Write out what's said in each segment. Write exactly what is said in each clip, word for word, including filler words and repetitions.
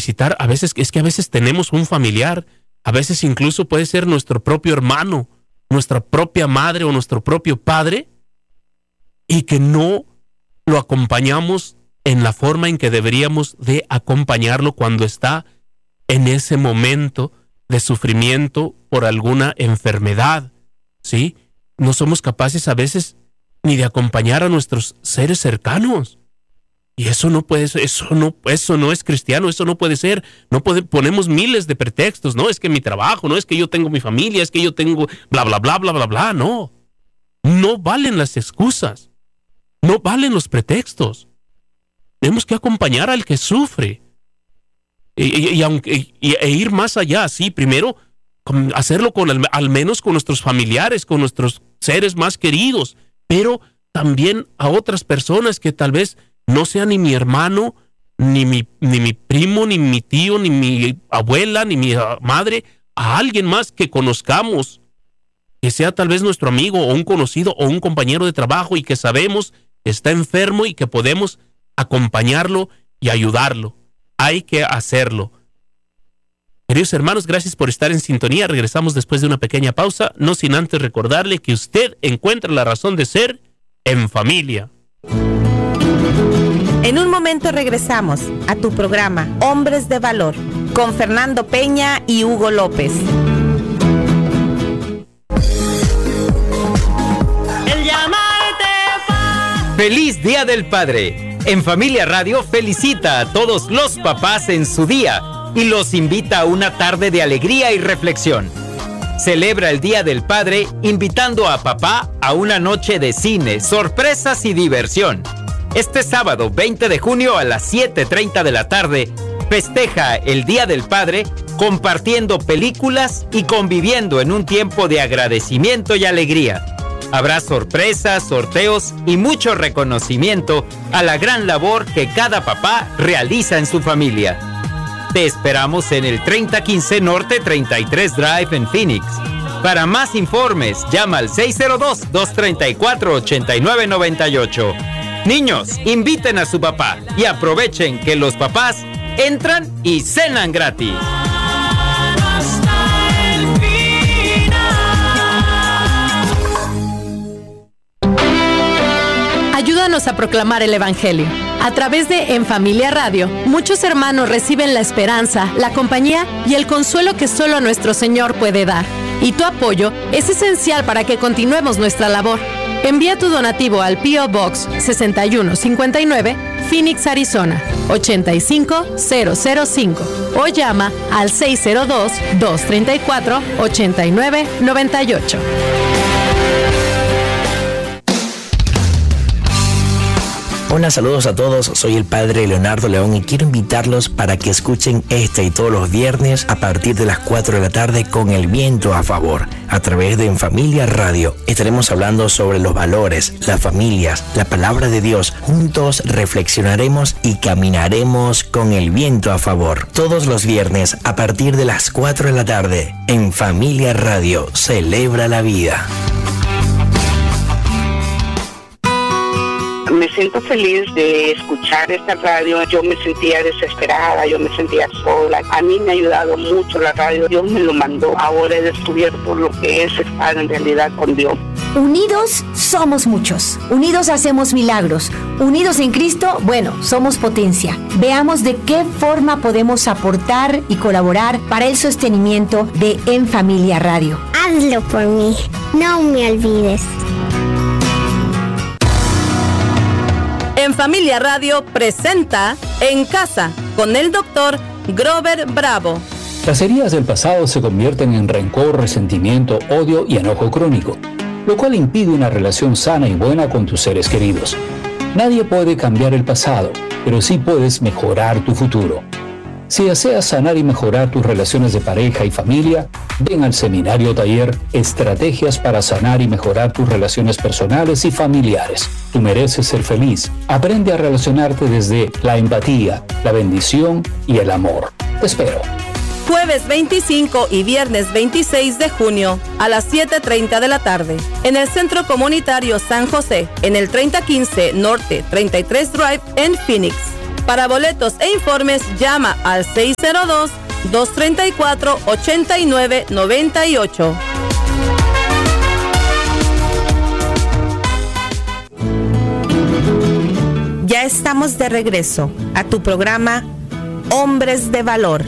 visitar, a veces, es que a veces tenemos un familiar, a veces incluso puede ser nuestro propio hermano, nuestra propia madre o nuestro propio padre, y que no lo acompañamos en la forma en que deberíamos de acompañarlo cuando está en ese momento de sufrimiento por alguna enfermedad, ¿sí? No somos capaces a veces ni de acompañar a nuestros seres cercanos. Y eso no puede ser, eso no, eso no es cristiano, eso no puede ser. No puede, ponemos miles de pretextos, no es que mi trabajo, no es que yo tengo mi familia, es que yo tengo bla, bla, bla, bla, bla, bla, no. No valen las excusas, no valen los pretextos. Tenemos que acompañar al que sufre. Y, y, y, aunque, y, e ir más allá, sí, primero con, hacerlo con al, al menos con nuestros familiares, con nuestros seres más queridos, pero también a otras personas que tal vez no sea ni mi hermano, ni mi, ni mi primo, ni mi tío, ni mi abuela, ni mi madre, a alguien más que conozcamos, que sea tal vez nuestro amigo o un conocido o un compañero de trabajo y que sabemos que está enfermo y que podemos acompañarlo y ayudarlo. Hay que hacerlo. Queridos hermanos, gracias por estar en sintonía. Regresamos después de una pequeña pausa, no sin antes recordarle que usted encuentra la razón de ser en familia. En un momento regresamos a tu programa Hombres de Valor con Fernando Peña y Hugo López. ¡Feliz Día del Padre! En Familia Radio felicita a todos los papás en su día y los invita a una tarde de alegría y reflexión. Celebra el Día del Padre invitando a papá a una noche de cine, sorpresas y diversión. Este sábado veinte de junio a las siete treinta de la tarde, festeja el Día del Padre compartiendo películas y conviviendo en un tiempo de agradecimiento y alegría. Habrá sorpresas, sorteos y mucho reconocimiento a la gran labor que cada papá realiza en su familia. Te esperamos en el treinta quince Norte treinta y tres Drive en Phoenix. Para más informes, llama al seis cero dos, dos tres cuatro, ocho nueve nueve ocho. Niños, inviten a su papá y aprovechen que los papás entran y cenan gratis. Ayúdanos a proclamar el Evangelio. A través de En Familia Radio, muchos hermanos reciben la esperanza, la compañía y el consuelo que solo nuestro Señor puede dar. Y tu apoyo es esencial para que continuemos nuestra labor. Envía tu donativo al P O Box sesenta y uno cincuenta y nueve, Phoenix, Arizona, ochenta y cinco cero cero cinco o llama al seis cero dos, dos tres cuatro, ocho nueve nueve ocho. Hola, saludos a todos, soy el Padre Leonardo León y quiero invitarlos para que escuchen este y todos los viernes a partir de las cuatro de la tarde con El Viento a Favor, a través de En Familia Radio. Estaremos hablando sobre los valores, las familias, la palabra de Dios. Juntos reflexionaremos y caminaremos con el viento a favor. Todos los viernes a partir de las cuatro de la tarde, En Familia Radio, celebra la vida. Me siento feliz de escuchar esta radio. Yo me sentía desesperada, yo me sentía sola. A mí me ha ayudado mucho la radio. Dios me lo mandó. Ahora he descubierto lo que es estar en realidad con Dios. Unidos somos muchos. Unidos hacemos milagros. Unidos en Cristo, bueno, somos potencia. Veamos de qué forma podemos aportar y colaborar para el sostenimiento de En Familia Radio. Hazlo por mí. No me olvides. En Familia Radio presenta En Casa con el doctor Grover Bravo. Las heridas del pasado se convierten en rencor, resentimiento, odio y enojo crónico, lo cual impide una relación sana y buena con tus seres queridos. Nadie puede cambiar el pasado, pero sí puedes mejorar tu futuro. Si deseas sanar y mejorar tus relaciones de pareja y familia, ven al seminario taller Estrategias para sanar y mejorar tus relaciones personales y familiares. Tú mereces ser feliz. Aprende a relacionarte desde la empatía, la bendición y el amor. Te espero. Jueves veinticinco y viernes veintiséis de junio a las siete treinta de la tarde en el Centro Comunitario San José, en el treinta quince Norte treinta y tres Drive en Phoenix. Para boletos e informes, llama al seis cero dos, dos tres cuatro, ocho nueve nueve ocho. Ya estamos de regreso a tu programa Hombres de Valor.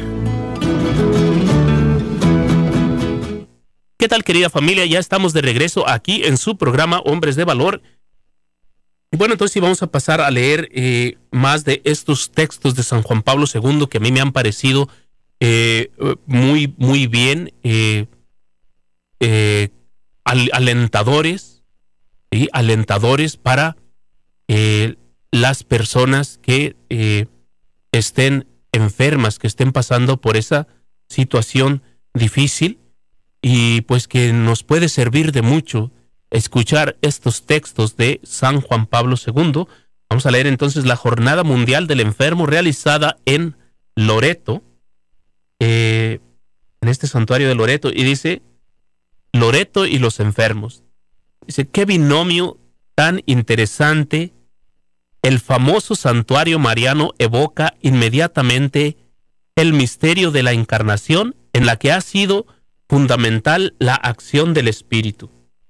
¿Qué tal, querida familia? Ya estamos de regreso aquí en su programa Hombres de Valor. Y bueno, entonces sí vamos a pasar a leer eh, más de estos textos de San Juan Pablo segundo que a mí me han parecido eh, muy, muy bien eh, eh, al, alentadores, ¿sí? alentadores para eh, las personas que eh, estén enfermas, que estén pasando por esa situación difícil, y pues que nos puede servir de mucho escuchar estos textos de San Juan Pablo segundo. Vamos a leer entonces la Jornada Mundial del Enfermo realizada en Loreto, eh, en este santuario de Loreto, y dice: Loreto y los enfermos. Dice: qué binomio tan interesante. El famoso santuario mariano evoca inmediatamente el misterio de la encarnación, en la que ha sido fundamental la acción del Espíritu.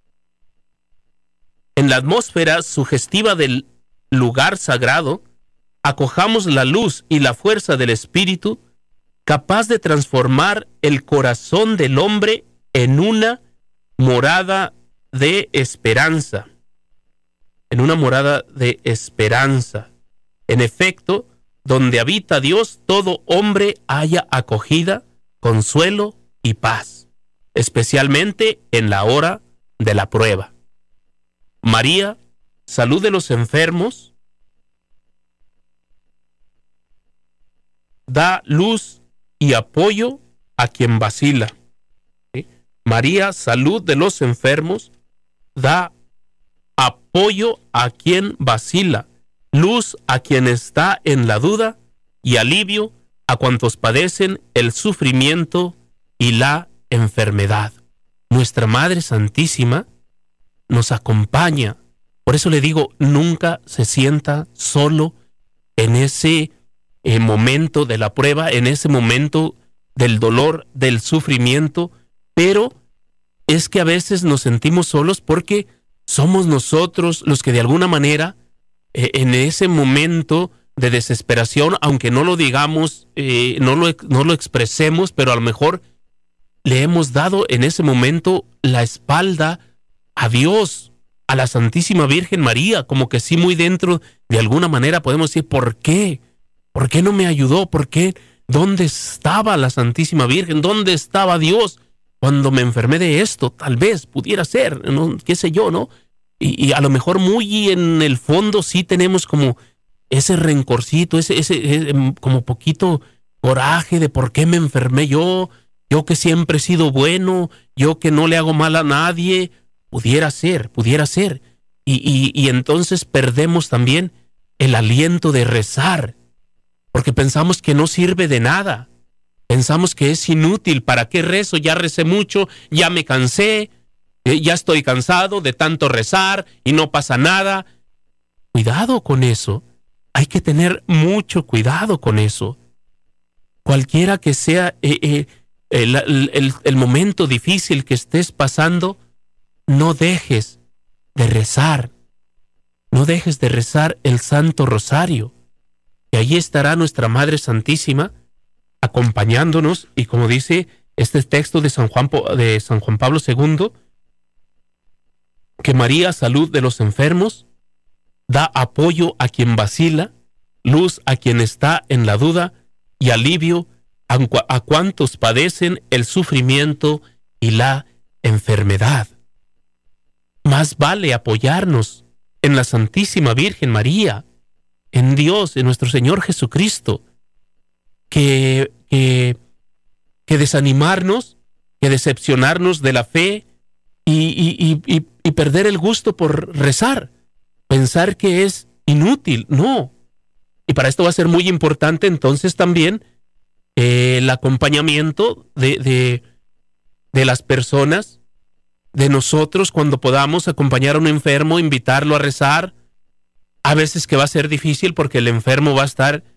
En la atmósfera sugestiva del lugar sagrado, acojamos la luz y la fuerza del Espíritu, capaz de transformar el corazón del hombre en una morada de esperanza. En una morada de esperanza. En efecto, donde habita Dios, todo hombre halla acogida, consuelo y paz, especialmente en la hora de la prueba. María, salud de los enfermos, da luz y apoyo a quien vacila. ¿Sí? María, salud de los enfermos, da apoyo a quien vacila, luz a quien está en la duda y alivio a cuantos padecen el sufrimiento y la enfermedad. Nuestra Madre Santísima nos acompaña. Por eso le digo, nunca se sienta solo en ese eh, momento de la prueba, en ese momento del dolor, del sufrimiento, pero es que a veces nos sentimos solos porque somos nosotros los que de alguna manera eh, en ese momento de desesperación, aunque no lo digamos, eh, no lo, no lo expresemos, pero a lo mejor le hemos dado en ese momento la espalda a Dios, a la Santísima Virgen María, como que sí, muy dentro de alguna manera podemos decir: ¿por qué? ¿Por qué no me ayudó? ¿Por qué? ¿Dónde estaba la Santísima Virgen? ¿Dónde estaba Dios cuando me enfermé de esto? Tal vez pudiera ser, ¿no? Qué sé yo, ¿no? Y, y a lo mejor muy en el fondo sí tenemos como ese rencorcito, ese, ese, ese como poquito coraje de por qué me enfermé yo, yo que siempre he sido bueno, yo que no le hago mal a nadie. Pudiera ser, pudiera ser. Y, y, y entonces perdemos también el aliento de rezar, porque pensamos que no sirve de nada. Pensamos que es inútil. ¿Para qué rezo? Ya recé mucho, ya me cansé, eh, ya estoy cansado de tanto rezar y no pasa nada. Cuidado con eso. Hay que tener mucho cuidado con eso. Cualquiera que sea eh, eh, el, el, el momento difícil que estés pasando, no dejes de rezar. No dejes de rezar el Santo Rosario. Y allí estará nuestra Madre Santísima acompañándonos. Y como dice este texto de San Juan, de San Juan Pablo segundo, que María, salud de los enfermos, da apoyo a quien vacila, luz a quien está en la duda y alivio a, a cuantos padecen el sufrimiento y la enfermedad. Más vale apoyarnos en la Santísima Virgen María, en Dios, en nuestro Señor Jesucristo, que, que, que desanimarnos, que decepcionarnos de la fe y, y, y, y perder el gusto por rezar, pensar que es inútil. No. Y para esto va a ser muy importante entonces también eh, el acompañamiento de, de, de las personas, de nosotros, cuando podamos acompañar a un enfermo, invitarlo a rezar. A veces que va a ser difícil porque el enfermo va a estar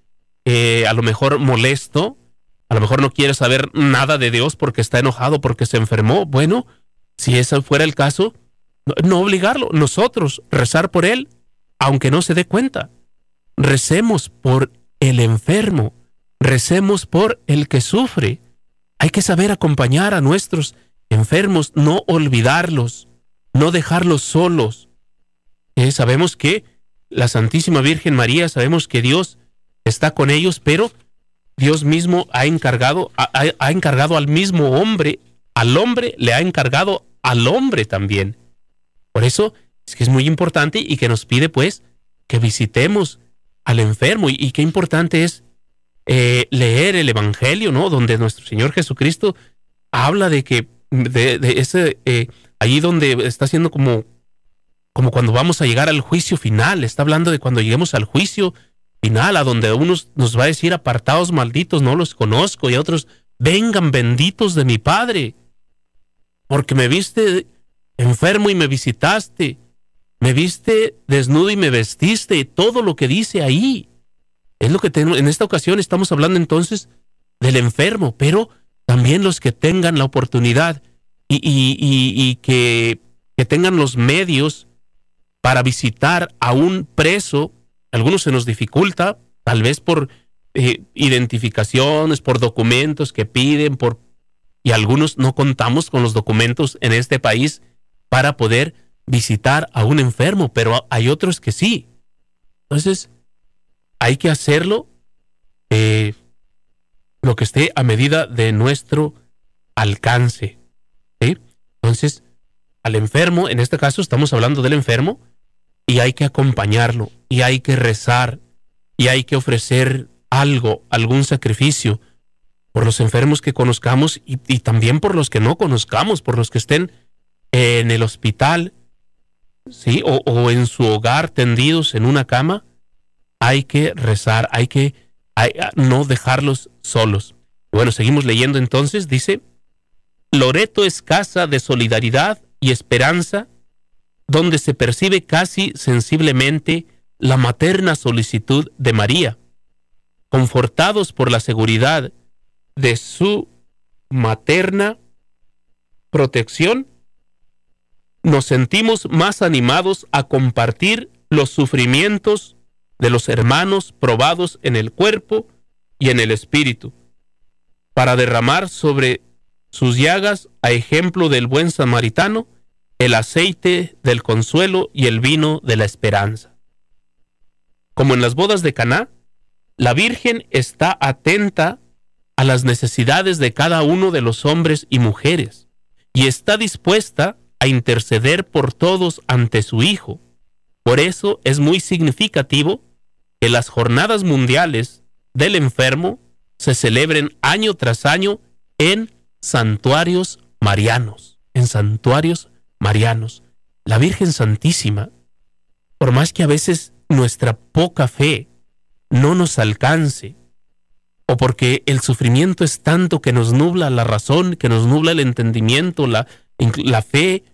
eh, a lo mejor molesto, a lo mejor no quiere saber nada de Dios porque está enojado, porque se enfermó. Bueno, si ese fuera el caso, no, no obligarlo. Nosotros rezar por él, aunque no se dé cuenta. Recemos por el enfermo, recemos por el que sufre. Hay que saber acompañar a nuestros enfermos, no olvidarlos, no dejarlos solos. Eh, sabemos que la Santísima Virgen María, sabemos que Dios está con ellos, pero Dios mismo ha encargado, ha, ha encargado al mismo hombre, al hombre le ha encargado al hombre también. Por eso es que es muy importante y que nos pide pues que visitemos al enfermo, y, y qué importante es eh, leer el Evangelio, ¿no? Donde nuestro Señor Jesucristo habla de que de, de ese eh, allí donde está haciendo como como cuando vamos a llegar al juicio final, está hablando de cuando lleguemos al juicio final, a donde unos nos va a decir: apartaos malditos, no los conozco, y a otros: vengan benditos de mi Padre, porque me viste enfermo y me visitaste, me viste desnudo y me vestiste, y todo lo que dice ahí. Es lo que tenemos. En esta ocasión estamos hablando entonces del enfermo, pero también los que tengan la oportunidad y, y, y, y que, que tengan los medios para visitar a un preso. Algunos se nos dificulta, tal vez por eh, identificaciones, por documentos que piden, por y algunos no contamos con los documentos en este país para poder visitar a un enfermo, pero hay otros que sí. Entonces, hay que hacerlo eh, lo que esté a medida de nuestro alcance, ¿sí? Entonces, al enfermo, en este caso estamos hablando del enfermo, y hay que acompañarlo, y hay que rezar, y hay que ofrecer algo, algún sacrificio por los enfermos que conozcamos, y, y también por los que no conozcamos, por los que estén en el hospital, ¿sí? O, o en su hogar tendidos en una cama. Hay que rezar, hay que hay, no dejarlos solos. Bueno, seguimos leyendo entonces. Dice: Loreto es casa de solidaridad y esperanza, donde se percibe casi sensiblemente la materna solicitud de María. Confortados por la seguridad de su materna protección, nos sentimos más animados a compartir los sufrimientos de los hermanos probados en el cuerpo y en el espíritu, para derramar sobre sus llagas, a ejemplo del buen samaritano, el aceite del consuelo y el vino de la esperanza. Como en las bodas de Caná, la Virgen está atenta a las necesidades de cada uno de los hombres y mujeres, y está dispuesta a interceder por todos ante su Hijo. Por eso es muy significativo que las jornadas mundiales del enfermo se celebren año tras año en santuarios marianos, en santuarios marianos. La Virgen Santísima, por más que a veces nuestra poca fe no nos alcance, o porque el sufrimiento es tanto que nos nubla la razón, que nos nubla el entendimiento, la, la fe,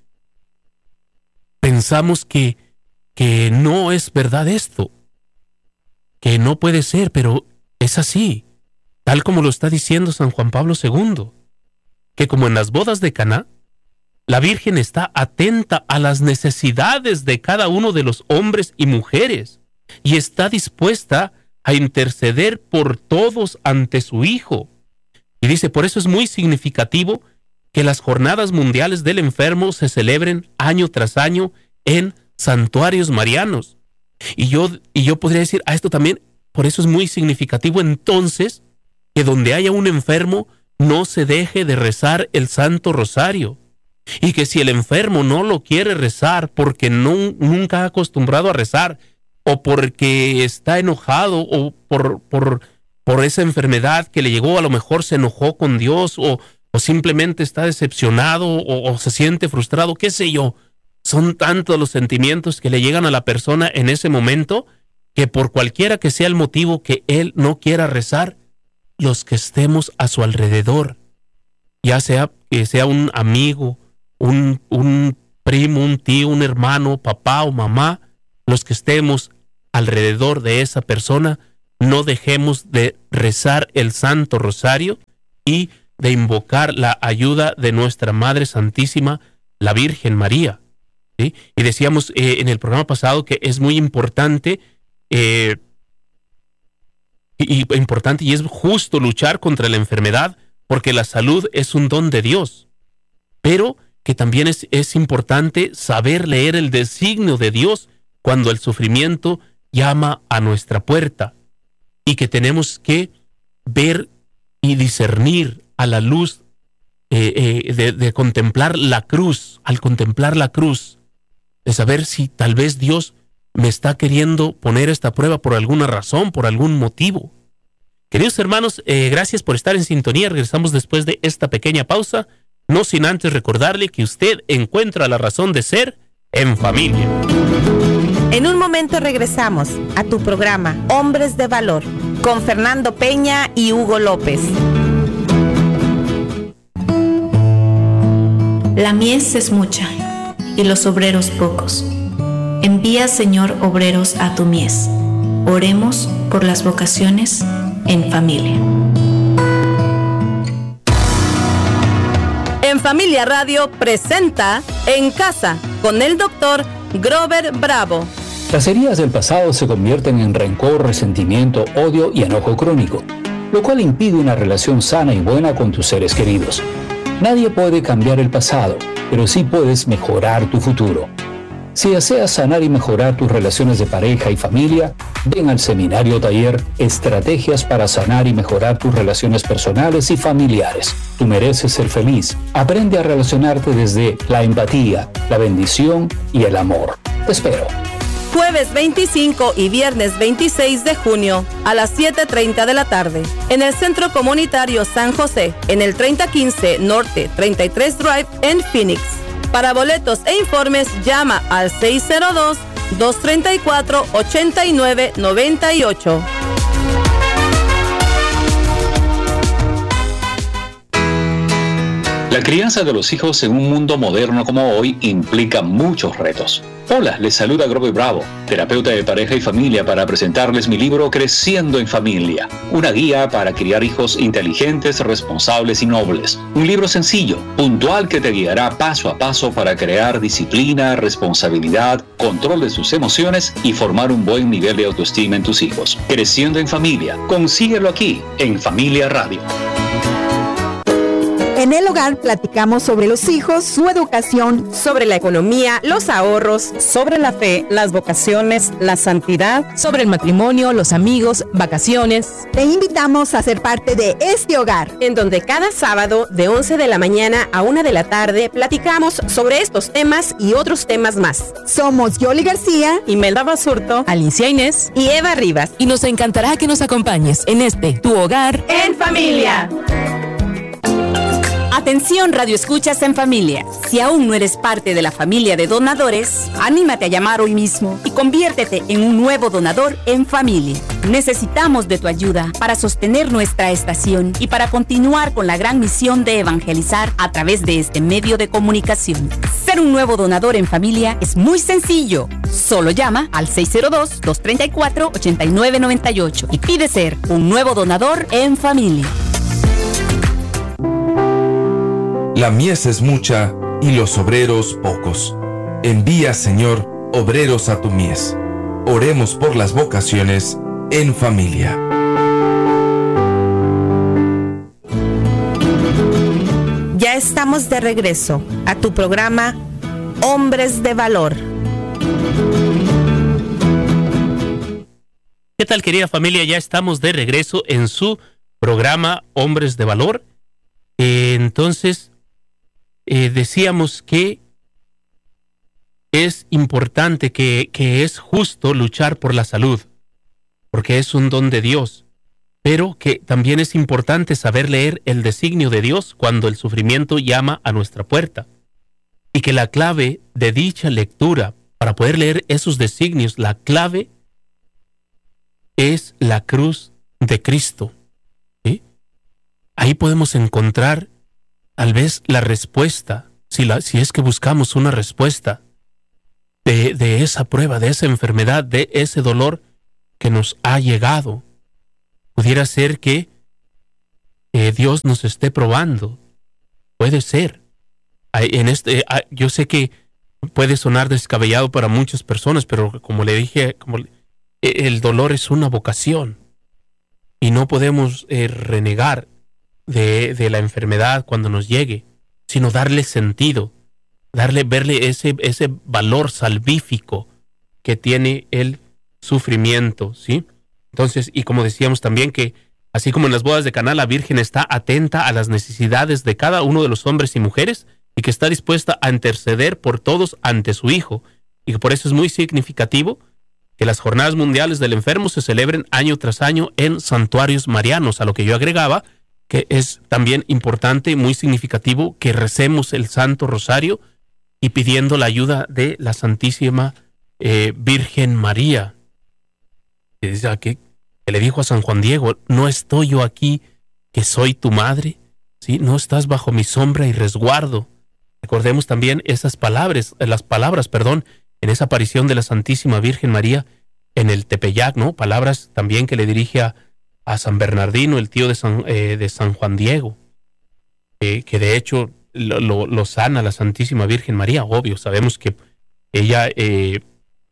pensamos que, que no es verdad esto, que no puede ser, pero es así, tal como lo está diciendo San Juan Pablo segundo, que como en las bodas de Caná, la Virgen está atenta a las necesidades de cada uno de los hombres y mujeres, y está dispuesta a interceder por todos ante su Hijo. Y dice, por eso es muy significativo que las jornadas mundiales del enfermo se celebren año tras año en santuarios marianos. Y yo, y yo podría decir, a esto también, por eso es muy significativo entonces que donde haya un enfermo no se deje de rezar el Santo Rosario. Y que si el enfermo no lo quiere rezar porque no, nunca ha acostumbrado a rezar, o porque está enojado, o por, por, por esa enfermedad que le llegó, a lo mejor se enojó con Dios, o, o simplemente está decepcionado, o, o se siente frustrado, qué sé yo. Son tantos los sentimientos que le llegan a la persona en ese momento, que por cualquiera que sea el motivo que él no quiera rezar, los que estemos a su alrededor, ya sea que sea un amigo, un, un primo, un tío, un hermano, papá o mamá, los que estemos alrededor de esa persona, no dejemos de rezar el Santo Rosario y de invocar la ayuda de nuestra Madre Santísima, la Virgen María. ¿Sí? Y decíamos eh, en el programa pasado que es muy importante, eh, y, y importante y es justo luchar contra la enfermedad, porque la salud es un don de Dios, pero que también es, es importante saber leer el designio de Dios cuando el sufrimiento llama a nuestra puerta, y que tenemos que ver y discernir a la luz eh, eh, de, de contemplar la cruz, al contemplar la cruz, de saber si tal vez Dios me está queriendo poner esta prueba por alguna razón, por algún motivo. Queridos hermanos, eh, gracias por estar en sintonía. Regresamos después de esta pequeña pausa, no sin antes recordarle que usted encuentra la razón de ser en familia. En un momento regresamos a tu programa Hombres de Valor con Fernando Peña y Hugo López. La mies es mucha y los obreros pocos. Envía, Señor, obreros a tu mies. Oremos por las vocaciones en familia. En Familia Radio presenta En Casa con el doctor Grover Bravo. Las heridas del pasado se convierten en rencor, resentimiento, odio y enojo crónico, lo cual impide una relación sana y buena con tus seres queridos. Nadie puede cambiar el pasado, pero sí puedes mejorar tu futuro. Si deseas sanar y mejorar tus relaciones de pareja y familia, ven al seminario taller Estrategias para sanar y mejorar tus relaciones personales y familiares. Tú mereces ser feliz. Aprende a relacionarte desde la empatía, la bendición y el amor. Te espero. Jueves veinticinco y viernes veintiséis de junio a las siete treinta de la tarde en el Centro Comunitario San José, en el treinta quince Norte treinta y tres Drive en Phoenix. Para boletos e informes llama al seis cero dos, dos tres cuatro, ocho nueve nueve ocho. La crianza de los hijos en un mundo moderno como hoy implica muchos retos. Hola, les saluda Grover Bravo, terapeuta de pareja y familia, para presentarles mi libro Creciendo en Familia, una guía para criar hijos inteligentes, responsables y nobles. Un libro sencillo, puntual, que te guiará paso a paso para crear disciplina, responsabilidad, control de sus emociones y formar un buen nivel de autoestima en tus hijos. Creciendo en Familia, consíguelo aquí en Familia Radio. En el hogar platicamos sobre los hijos, su educación, sobre la economía, los ahorros, sobre la fe, las vocaciones, la santidad, sobre el matrimonio, los amigos, vacaciones. Te invitamos a ser parte de este hogar, en donde cada sábado de once de la mañana a una de la tarde platicamos sobre estos temas y otros temas más. Somos Yoli García, Imelda Basurto, Alicia Inés y Eva Rivas. Y nos encantará que nos acompañes en este Tu Hogar en Familia. Atención, Radio Escuchas en Familia. Si aún no eres parte de la familia de donadores, anímate a llamar hoy mismo y conviértete en un nuevo donador en familia. Necesitamos de tu ayuda para sostener nuestra estación y para continuar con la gran misión de evangelizar a través de este medio de comunicación. Ser un nuevo donador en familia es muy sencillo. Solo llama al seis cero dos, dos tres cuatro, ocho nueve nueve ocho y pide ser un nuevo donador en familia. La mies es mucha y los obreros pocos. Envía, Señor, obreros a tu mies. Oremos por las vocaciones en familia. Ya estamos de regreso a tu programa Hombres de Valor. ¿Qué tal, querida familia? Ya estamos de regreso en su programa Hombres de Valor. Eh, entonces... Eh, decíamos que es importante, que, que es justo luchar por la salud, porque es un don de Dios, pero que también es importante saber leer el designio de Dios cuando el sufrimiento llama a nuestra puerta, y que la clave de dicha lectura, para poder leer esos designios, la clave es la cruz de Cristo. ¿Sí? Ahí podemos encontrar tal vez la respuesta, si, la, si es que buscamos una respuesta de, de esa prueba, de esa enfermedad, de ese dolor que nos ha llegado. Pudiera ser que eh, Dios nos esté probando. Puede ser. En este, yo sé que puede sonar descabellado para muchas personas, pero como le dije, como el dolor es una vocación y no podemos eh, renegar de, de la enfermedad cuando nos llegue, sino darle sentido, darle, verle ese, ese valor salvífico que tiene el sufrimiento, ¿sí? Entonces, y como decíamos también que así como en las bodas de Caná, la Virgen está atenta a las necesidades de cada uno de los hombres y mujeres y que está dispuesta a interceder por todos ante su Hijo, y que por eso es muy significativo que las jornadas mundiales del enfermo se celebren año tras año en santuarios marianos, a lo que yo agregaba que es también importante y muy significativo que recemos el Santo Rosario y pidiendo la ayuda de la Santísima eh, Virgen María. Que, que, que le dijo a San Juan Diego, no estoy yo aquí, que soy tu madre, ¿sí? No estás bajo mi sombra y resguardo. Recordemos también esas palabras, las palabras, perdón, en esa aparición de la Santísima Virgen María en el Tepeyac, ¿no? Palabras también que le dirige a, a San Bernardino, el tío de San, eh, de San Juan Diego, eh, que de hecho lo, lo, lo sana la Santísima Virgen María. Obvio, sabemos que ella, eh,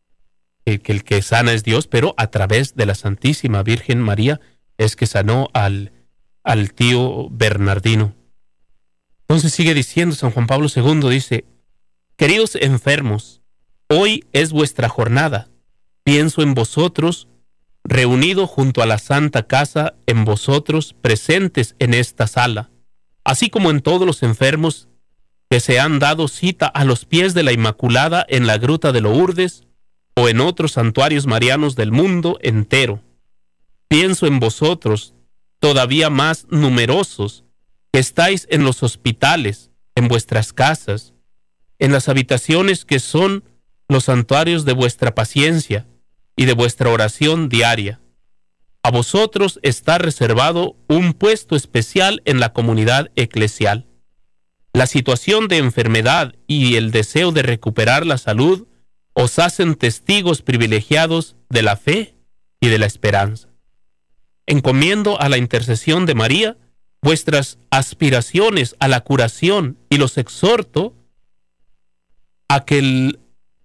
eh, que el que sana es Dios, pero a través de la Santísima Virgen María es que sanó al, al tío Bernardino. Entonces sigue diciendo San Juan Pablo segundo, dice, queridos enfermos, hoy es vuestra jornada. Pienso en vosotros, reunido junto a la Santa Casa, en vosotros, presentes en esta sala, así como en todos los enfermos que se han dado cita a los pies de la Inmaculada en la Gruta de Lourdes o en otros santuarios marianos del mundo entero. Pienso en vosotros, todavía más numerosos, que estáis en los hospitales, en vuestras casas, en las habitaciones que son los santuarios de vuestra paciencia y de vuestra oración diaria. A vosotros está reservado un puesto especial en la comunidad eclesial. La situación de enfermedad y el deseo de recuperar la salud os hacen testigos privilegiados de la fe y de la esperanza. Encomiendo a la intercesión de María vuestras aspiraciones a la curación y los exhorto a que, el,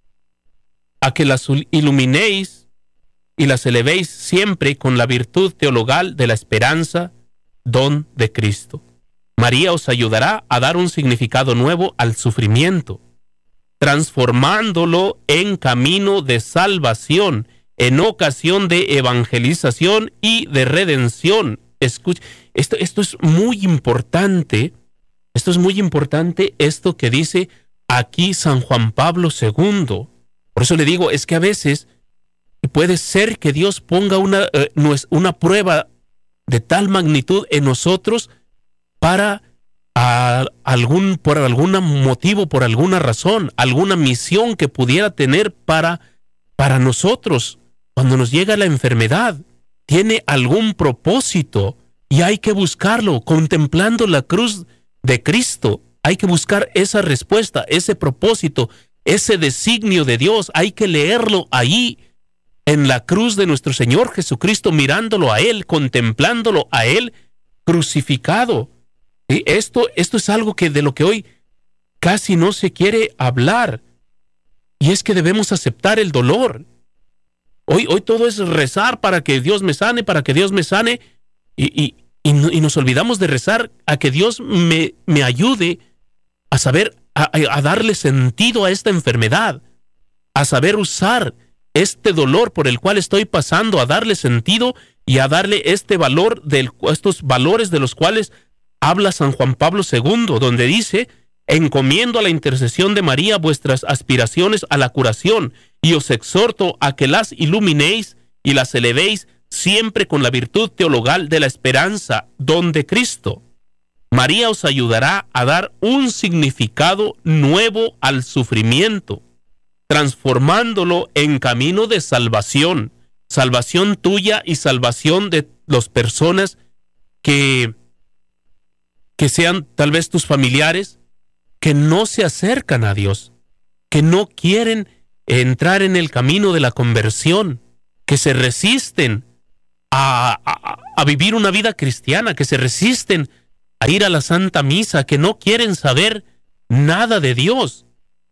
a que las iluminéis y las elevéis siempre con la virtud teologal de la esperanza, don de Cristo. María os ayudará a dar un significado nuevo al sufrimiento, transformándolo en camino de salvación, en ocasión de evangelización y de redención. Escucha, esto, esto es muy importante, esto es muy importante, esto que dice aquí San Juan Pablo segundo. Por eso le digo, es que a veces puede ser que Dios ponga una, eh, una prueba de tal magnitud en nosotros para a, algún, por algún motivo, por alguna razón, alguna misión que pudiera tener para, para nosotros. Cuando nos llega la enfermedad, tiene algún propósito y hay que buscarlo, contemplando la cruz de Cristo. Hay que buscar esa respuesta, ese propósito, ese designio de Dios. Hay que leerlo ahí, en la cruz de nuestro Señor Jesucristo, mirándolo a Él, contemplándolo a Él crucificado. Y esto, esto es algo que de lo que hoy casi no se quiere hablar. Y es que debemos aceptar el dolor. Hoy, hoy todo es rezar para que Dios me sane, para que Dios me sane, y, y, y, no, y nos olvidamos de rezar a que Dios me, me ayude a saber, a, a darle sentido a esta enfermedad, a saber usar este dolor por el cual estoy pasando, a darle sentido y a darle este valor, de estos valores de los cuales habla San Juan Pablo segundo, donde dice, encomiendo a la intercesión de María vuestras aspiraciones a la curación, y os exhorto a que las iluminéis y las elevéis siempre con la virtud teologal de la esperanza, don de Cristo. María os ayudará a dar un significado nuevo al sufrimiento, transformándolo en camino de salvación, salvación tuya y salvación de las personas que, que sean tal vez tus familiares, que no se acercan a Dios, que no quieren entrar en el camino de la conversión, que se resisten a, a, a vivir una vida cristiana, que se resisten a ir a la Santa Misa, que no quieren saber nada de Dios.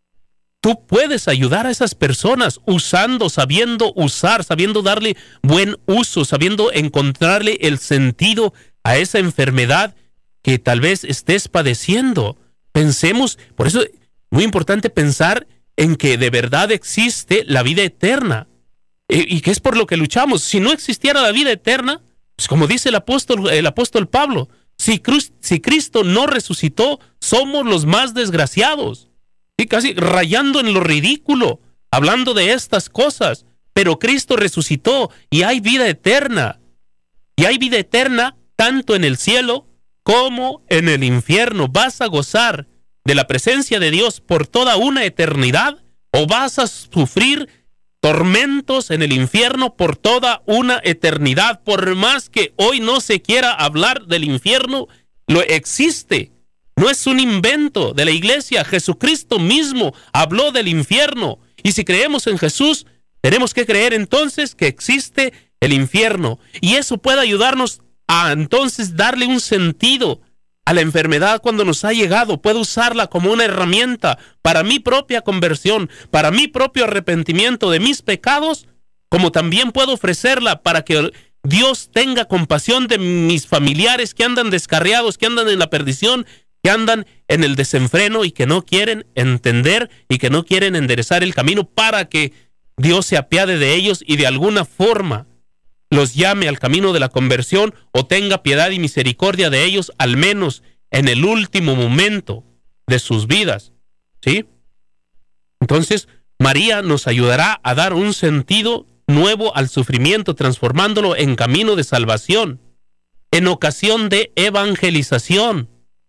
Tú puedes ayudar a esas personas usando, sabiendo usar, sabiendo darle buen uso, sabiendo encontrarle el sentido a esa enfermedad que tal vez estés padeciendo. Pensemos, por eso es muy importante pensar en que de verdad existe la vida eterna y, y que es por lo que luchamos. Si no existiera la vida eterna, pues como dice el apóstol, el apóstol Pablo, si, Cruz, si Cristo no resucitó, somos los más desgraciados. Y casi rayando en lo ridículo, hablando de estas cosas. Pero Cristo resucitó y hay vida eterna. Y hay vida eterna tanto en el cielo como en el infierno. ¿Vas a gozar de la presencia de Dios por toda una eternidad o vas a sufrir tormentos en el infierno por toda una eternidad? Por más que hoy no se quiera hablar del infierno, lo existe. No es un invento de la iglesia. Jesucristo mismo habló del infierno. Y si creemos en Jesús, tenemos que creer entonces que existe el infierno. Y eso puede ayudarnos a entonces darle un sentido a la enfermedad cuando nos ha llegado. Puedo usarla como una herramienta para mi propia conversión, para mi propio arrepentimiento de mis pecados, como también puedo ofrecerla para que Dios tenga compasión de mis familiares que andan descarriados, que andan en la perdición, que andan en el desenfreno y que no quieren entender y que no quieren enderezar el camino, para que Dios se apiade de ellos y de alguna forma los llame al camino de la conversión o tenga piedad y misericordia de ellos, al menos en el último momento de sus vidas. ¿Sí? Entonces, María nos ayudará a dar un sentido nuevo al sufrimiento, transformándolo en camino de salvación, en ocasión de evangelización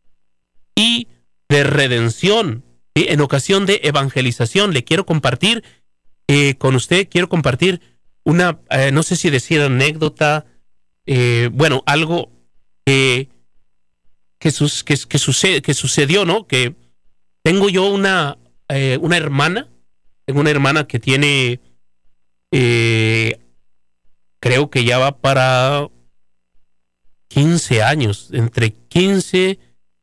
y de redención. ¿Sí? En ocasión de evangelización le quiero compartir eh, con usted, quiero compartir una, eh, no sé si decir anécdota, eh, bueno, algo que, que, sus, que, que, sucede, que sucedió, ¿no? Que tengo yo una, eh, una hermana, tengo una hermana que tiene, eh, creo que ya va para quince años, entre quince,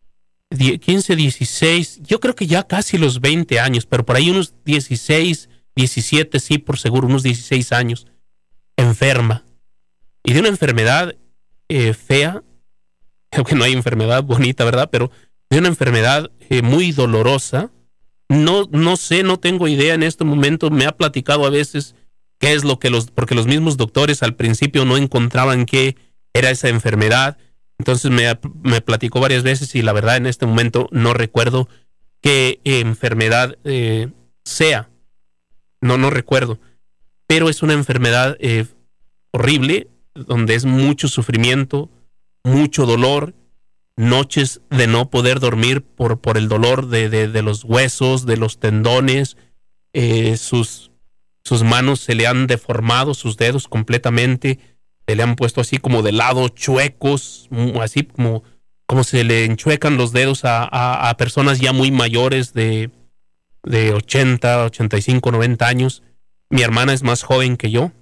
dieciséis, yo creo que ya casi los veinte años, pero por ahí unos dieciséis, diecisiete, sí, por seguro, unos dieciséis años, enferma. Y de una enfermedad eh, fea, creo que no hay enfermedad bonita, ¿verdad? Pero de una enfermedad eh, muy dolorosa. No, no sé, no tengo idea en este momento. Me ha platicado a veces qué es lo que los, porque los mismos doctores al principio no encontraban qué era esa enfermedad. Entonces me, me platicó varias veces y la verdad en este momento no recuerdo qué eh, enfermedad eh, sea. No, no recuerdo. Pero es una enfermedad eh, horrible, donde es mucho sufrimiento, mucho dolor, noches de no poder dormir por, por el dolor de, de, de los huesos, de los tendones. Eh, sus, sus manos se le han deformado, sus dedos completamente, se le han puesto así como de lado, chuecos, así como, como se le enchuecan los dedos a, a, a personas ya muy mayores de... de ochenta, ochenta y cinco, noventa años. Mi hermana es más joven que yo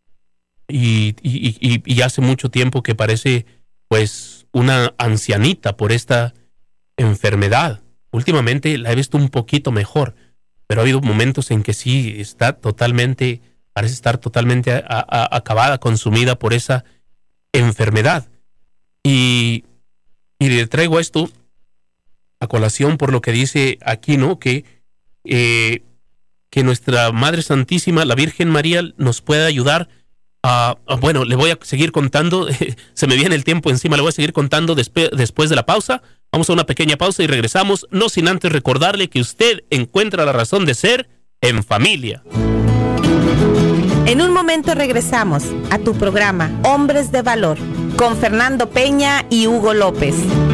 y, y, y, y hace mucho tiempo que parece pues una ancianita por esta enfermedad. Últimamente la he visto un poquito mejor, pero ha habido momentos en que sí está totalmente, parece estar totalmente a, a, acabada, consumida por esa enfermedad. Y, y le traigo esto a colación por lo que dice aquí, ¿no? Que Eh, que nuestra Madre Santísima, la Virgen María, nos pueda ayudar a, a bueno, le voy a seguir contando, se me viene el tiempo encima, le voy a seguir contando despe- después de la pausa. Vamos a una pequeña pausa y regresamos, no sin antes recordarle que usted encuentra la razón de ser en familia. En un momento regresamos a tu programa Hombres de Valor con Fernando Peña y Hugo López.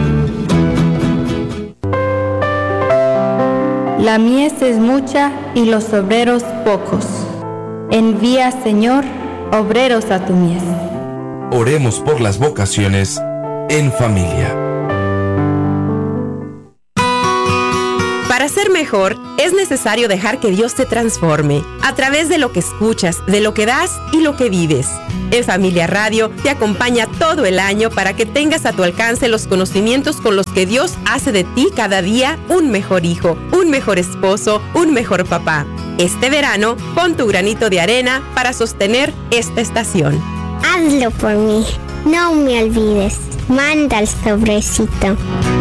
La mies es mucha y los obreros pocos. Envía, Señor, obreros a tu mies. Oremos por las vocaciones en familia. Para ser mejor, es necesario dejar que Dios te transforme a través de lo que escuchas, de lo que das y lo que vives. En Familia Radio te acompaña todo el año para que tengas a tu alcance los conocimientos con los que Dios hace de ti cada día un mejor hijo, un mejor esposo, un mejor papá. Este verano, pon tu granito de arena para sostener esta estación. Hazlo por mí. No me olvides. Manda el sobrecito.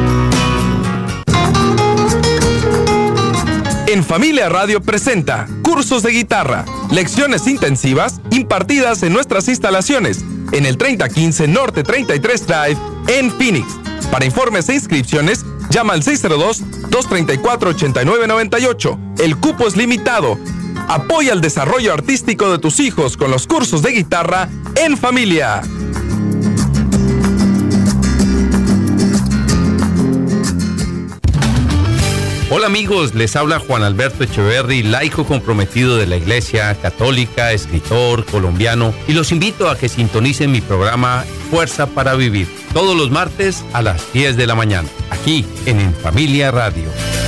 En Familia Radio presenta cursos de guitarra, lecciones intensivas impartidas en nuestras instalaciones en el treinta quince Norte treinta y tres Drive en Phoenix. Para informes e inscripciones, llama al seis cero dos, dos tres cuatro, ocho nueve nueve ocho. El cupo es limitado. Apoya el desarrollo artístico de tus hijos con los cursos de guitarra en familia. Hola amigos, les habla Juan Alberto Echeverry, laico comprometido de la Iglesia Católica, escritor colombiano, y los invito a que sintonicen mi programa Fuerza para Vivir, todos los martes a las diez de la mañana, aquí en En Familia Radio.